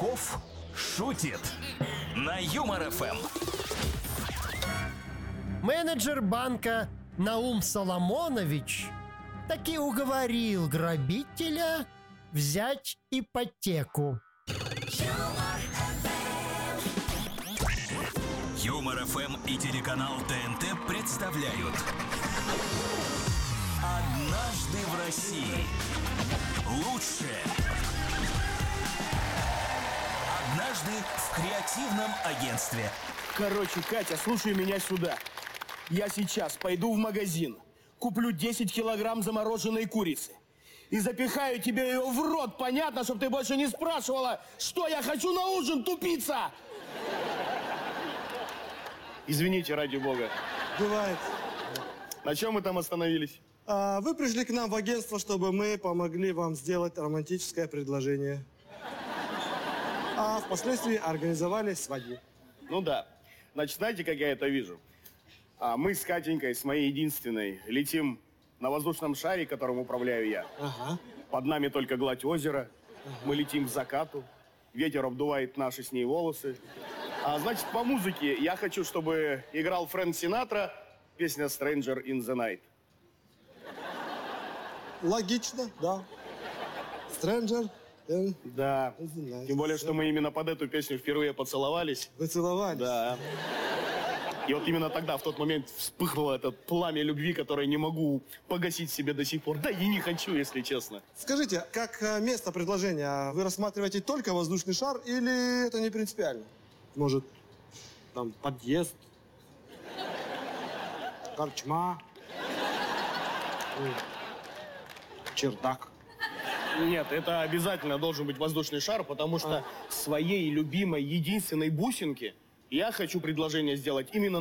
Качков шутит на Юмор ФМ. Менеджер банка Наум Соломонович таки уговорил грабителя взять ипотеку. Юмор ФМ и телеканал ТНТ представляют «Однажды в России». Лучшее. Однажды в креативном агентстве. Короче, Катя, слушай меня сюда. Я сейчас пойду в магазин, куплю 10 килограмм замороженной курицы и запихаю тебе ее в рот, понятно, чтобы ты больше не спрашивала, что я хочу на ужин, тупица! Извините, ради бога. Бывает. На чем мы там остановились? Вы пришли к нам в агентство, чтобы мы помогли вам сделать романтическое предложение. А впоследствии организовали свадьбу. Ну да. Значит, знаете, как я это вижу? Мы с Катенькой, с моей единственной, летим на воздушном шаре, которым управляю я. Ага. Под нами только гладь озера. Мы летим к закату. Ветер обдувает наши с ней волосы. Значит, по музыке я хочу, чтобы играл Фрэнк Синатра, песня «Stranger in the Night». Логично, да. Stranger. Да. Тем более, что мы именно под эту песню впервые поцеловались. Вы целовались? Да. И вот именно тогда, в тот момент, вспыхнуло это пламя любви, которое не могу погасить себе до сих пор. Да и не хочу, если честно. Скажите, как место предложения, вы рассматриваете только воздушный шар или это не принципиально? Может, там подъезд, корчма, чердак? Нет, это обязательно должен быть воздушный шар, потому что своей любимой, единственной бусинке я хочу предложение сделать именно